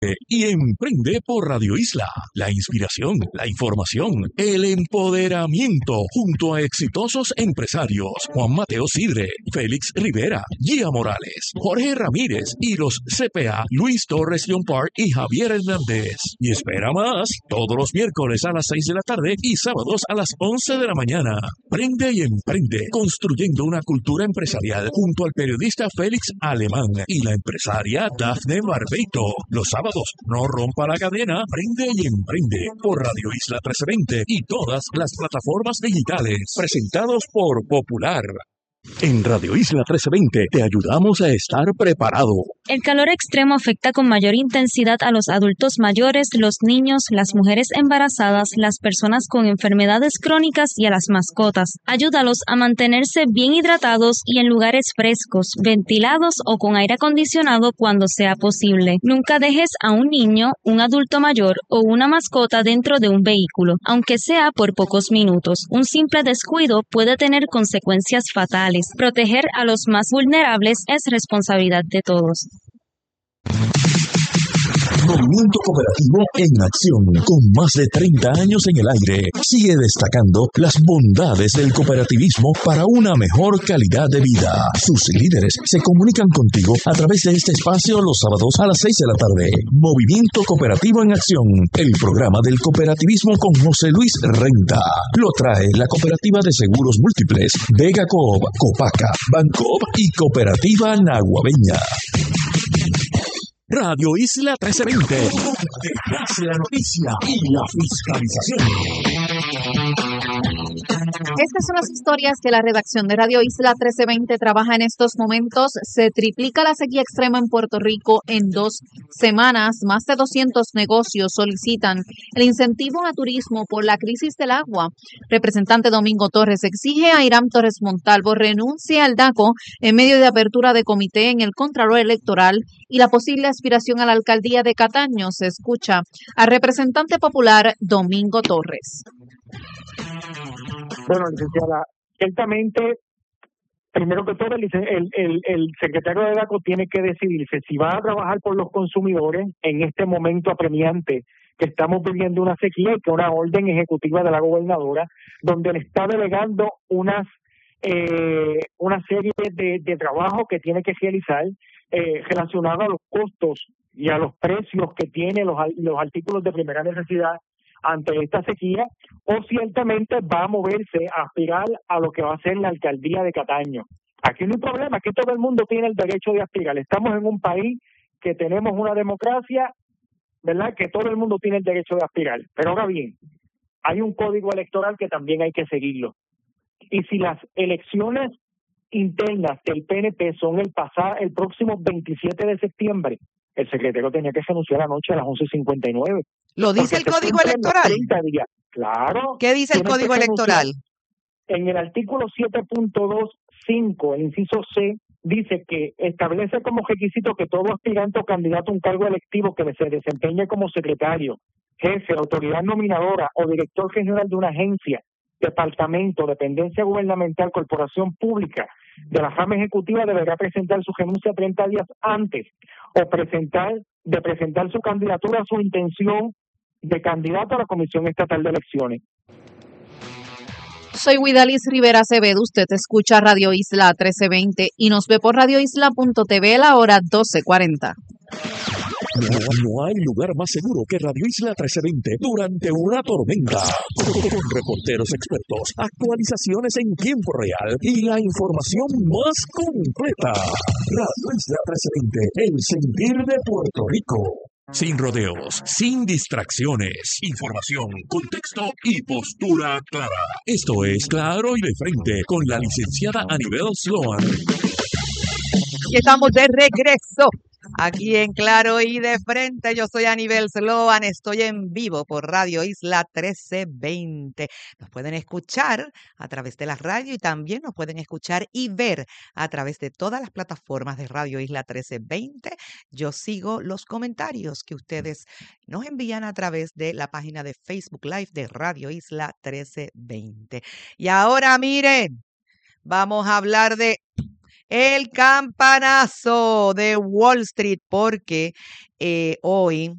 Y emprende por Radio Isla. La inspiración, la información, el empoderamiento junto a exitosos empresarios Juan Mateo Sidre, Félix Rivera, Gia Morales, Jorge Ramírez y los CPA Luis Torres John Park y Javier Hernández. Y espera más, todos los miércoles a las 6 de la tarde y sábados a las 11 de la mañana. Prende y emprende, construyendo una cultura empresarial junto al periodista Félix Alemán y la empresaria Dafne Barbeito. Los sábados, no rompa la cadena, prende y emprende por Radio Isla 1320 y todas las plataformas digitales, presentados por Popular. En Radio Isla 1320 te ayudamos a estar preparado. El calor extremo afecta con mayor intensidad a los adultos mayores, los niños, las mujeres embarazadas, las personas con enfermedades crónicas y a las mascotas. Ayúdalos a mantenerse bien hidratados y en lugares frescos, ventilados o con aire acondicionado cuando sea posible. Nunca dejes a un niño, un adulto mayor o una mascota dentro de un vehículo, aunque sea por pocos minutos. Un simple descuido puede tener consecuencias fatales. Proteger a los más vulnerables es responsabilidad de todos. Movimiento Cooperativo en acción, con más de 30 años en el aire, sigue destacando las bondades del cooperativismo para una mejor calidad de vida. Sus líderes se comunican contigo a través de este espacio los sábados a las 6 de la tarde. Movimiento Cooperativo en acción, el programa del cooperativismo con José Luis Renta. Lo trae la Cooperativa de Seguros Múltiples, Vega Coop, Copaca, Bancoop y Cooperativa Naguabeña. Radio Isla 1320. Detrás de la noticia y la fiscalización. Estas son las historias que la redacción de Radio Isla 1320 trabaja en estos momentos. Se triplica la sequía extrema en Puerto Rico en 2 semanas. Más de 200 negocios solicitan el incentivo a turismo por la crisis del agua. Representante Domingo Torres exige a Irán Torres Montalvo renuncie al DACO en medio de apertura de comité en el Contralor Electoral y la posible aspiración a la alcaldía de Cataño. Se escucha al representante popular Domingo Torres. Bueno, licenciada, ciertamente, primero que todo, el secretario de DACO tiene que decidirse si va a trabajar por los consumidores en este momento apremiante que estamos viviendo una sequía y que una orden ejecutiva de la gobernadora, donde le está delegando una serie de trabajos que tiene que realizar relacionado a los costos y a los precios que tienen los artículos de primera necesidad ante esta sequía, o ciertamente va a moverse a aspirar a lo que va a ser la alcaldía de Cataño. Aquí no hay problema, aquí todo el mundo tiene el derecho de aspirar. Estamos en un país que tenemos una democracia, ¿verdad?, que todo el mundo tiene el derecho de aspirar. Pero ahora bien, hay un código electoral que también hay que seguirlo. Y si las elecciones internas del PNP son el próximo 27 de septiembre, el secretario tenía que renunciar anoche a las 11:59. ¿Lo dice el Código Electoral? Claro. ¿Qué dice el Código Electoral? En el artículo 7.25, el inciso C, dice que establece como requisito que todo aspirante o candidato a un cargo electivo que se desempeñe como secretario, jefe, autoridad nominadora o director general de una agencia, departamento, dependencia gubernamental, corporación pública de la rama ejecutiva deberá presentar su renuncia 30 días antes o presentar su candidatura, su intención de candidato a la Comisión Estatal de Elecciones. Soy Guidalis Rivera Acevedo, usted escucha Radio Isla 1320 y nos ve por radioisla.tv a la hora 12:40. No hay lugar más seguro que Radio Isla 1320 durante una tormenta. Con reporteros expertos, actualizaciones en tiempo real y la información más completa. Radio Isla 1320, el sentir de Puerto Rico. Sin rodeos, sin distracciones, información, contexto y postura clara. Esto es Claro y de Frente con la licenciada Anibel Sloan. Y estamos de regreso aquí en Claro y de Frente. Yo soy Anibel Sloan, estoy en vivo por Radio Isla 1320. Nos pueden escuchar a través de la radio y también nos pueden escuchar y ver a través de todas las plataformas de Radio Isla 1320. Yo sigo los comentarios que ustedes nos envían a través de la página de Facebook Live de Radio Isla 1320. Y ahora miren, vamos a hablar de el campanazo de Wall Street porque hoy